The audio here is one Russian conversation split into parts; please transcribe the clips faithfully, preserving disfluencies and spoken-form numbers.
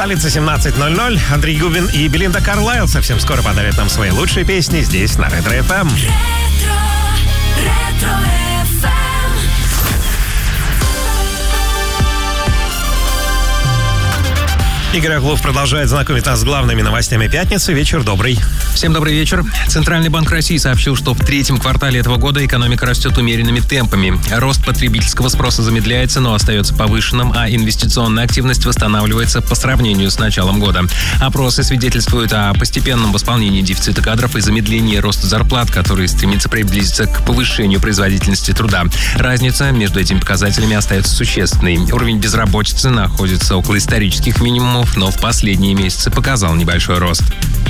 столице семнадцать ноль ноль. Андрей Губин и Белинда Карлайл совсем скоро подарят нам свои лучшие песни здесь, на Ретро эф эм. Ретро, Ретро эф эм. Игорь Оглов продолжает знакомить нас с главными новостями пятницы. Вечер добрый. Всем добрый вечер. Центральный банк России сообщил, что в третьем квартале этого года экономика растет умеренными темпами. Рост потребительского спроса замедляется, но остается повышенным, а инвестиционная активность восстанавливается по сравнению с началом года. Опросы свидетельствуют о постепенном восполнении дефицита кадров и замедлении роста зарплат, который стремится приблизиться к повышению производительности труда. Разница между этими показателями остается существенной. Уровень безработицы находится около исторических минимумов, но в последние месяцы показал небольшой рост.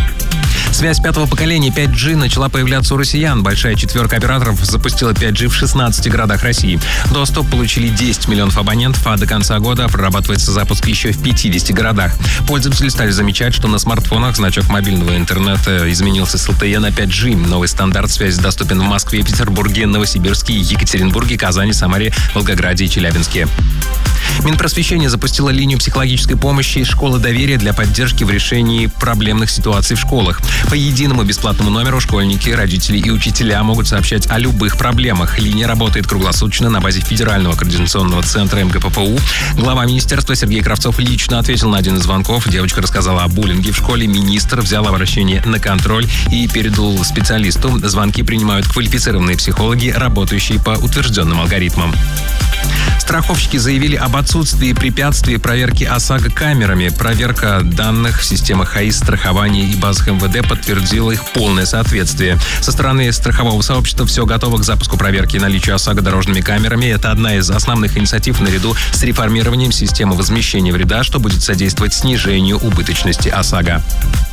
Связь пятого поколения пять джи начала появляться у россиян. Большая четверка операторов запустила пять джи в шестнадцати городах России. Доступ получили десять миллионов абонентов, а до конца года прорабатывается запуск еще в пятидесяти городах. Пользователи стали замечать, что на смартфонах значок мобильного интернета изменился с эл тэ е на пять джи. Новый стандарт связи доступен в Москве, Петербурге, Новосибирске, Екатеринбурге, Казани, Самаре, Волгограде и Челябинске. Минпросвещение запустило линию психологической помощи «Школа доверия» для поддержки в решении проблемных ситуаций в школах. По единому бесплатному номеру школьники, родители и учителя могут сообщать о любых проблемах. Линия работает круглосуточно на базе Федерального координационного центра эм гэ пэ пэ у. Глава министерства Сергей Кравцов лично ответил на один из звонков. Девочка рассказала о буллинге в школе. Министр взял обращение на контроль и передал специалисту. Звонки принимают квалифицированные психологи, работающие по утвержденным алгоритмам. Страховщики заявили об отсутствии препятствий проверки ОСАГО камерами. Проверка данных в системах ХАИС, страхования и базах эм вэ дэ подтвердила их полное соответствие. Со стороны страхового сообщества все готово к запуску проверки наличия ОСАГО дорожными камерами. Это одна из основных инициатив наряду с реформированием системы возмещения вреда, что будет содействовать снижению убыточности ОСАГО.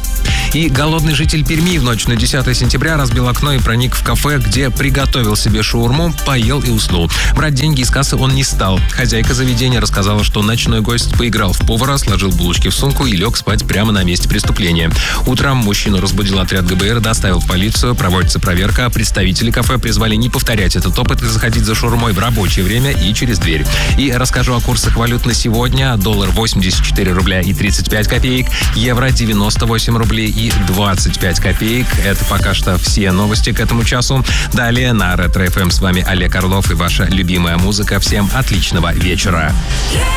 И голодный житель Перми в ночь на десятое сентября разбил окно и проник в кафе, где приготовил себе шаурму, поел и уснул. Брать деньги из кассы он не стал. Хозяйка заведения рассказала, что ночной гость поиграл в повара, сложил булочки в сумку и лег спать прямо на месте преступления. Утром мужчину разбудил отряд гэ бэ эр, доставил в полицию, проводится проверка. Представители кафе призвали не повторять этот опыт и заходить за шаурмой в рабочее время и через дверь. И расскажу о курсах валют на сегодня. Доллар восемьдесят четыре рубля и тридцать пять копеек, евро девяносто восемь рублей и двадцать пять копеек. Это пока что все новости к этому часу. Далее на Ретро эф эм с вами Олег Орлов и ваша любимая музыка. Всем отличного вечера.